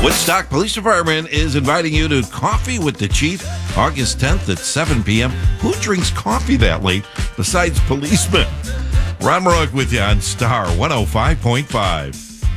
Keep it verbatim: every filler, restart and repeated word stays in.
Woodstock Police Department is inviting you to Coffee with the Chief August tenth at seven p.m. Who drinks coffee that late besides policemen? Ron Rourke with you on Star one oh five point five.